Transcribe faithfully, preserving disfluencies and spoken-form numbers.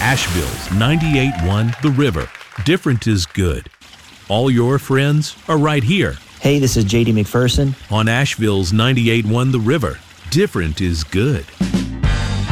Asheville's ninety-eight point one The River. Different is good. All your friends are right here Hey, this is J D McPherson. on Asheville's ninety-eight point one The River. Different is good.